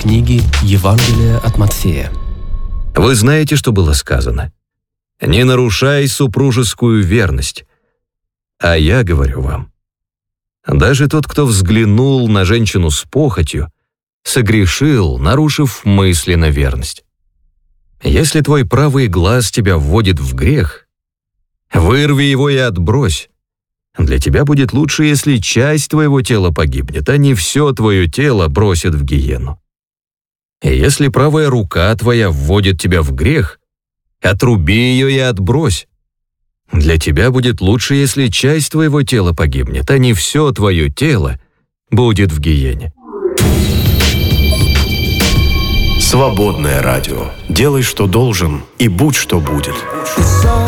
книги Евангелия от Матфея. Вы знаете, что было сказано: «Не нарушай супружескую верность». А я говорю вам, даже тот, кто взглянул на женщину с похотью, согрешил, нарушив мысленно верность. Если твой правый глаз тебя вводит в грех, вырви его и отбрось. Для тебя будет лучше, если часть твоего тела погибнет, а не все твое тело бросят в гиену. И если правая рука твоя вводит тебя в грех, отруби ее и отбрось. Для тебя будет лучше, если часть твоего тела погибнет, а не все твое тело будет в гиене. Свободное радио. Делай, что должен, и будь, что будет.